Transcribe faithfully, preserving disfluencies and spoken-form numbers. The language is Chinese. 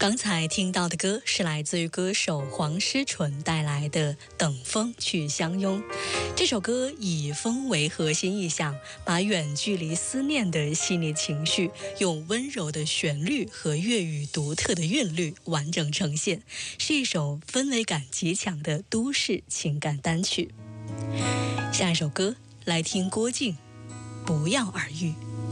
刚才听到的歌是来自于歌手黄诗纯带来的《等风去相拥》。这首歌以风为核心意象，把远距离思念的细腻情绪用温柔的旋律和粤语独特的韵律完整呈现，是一首氛围感极强的都市情感单曲。下一首歌来听郭靖《不药而愈》。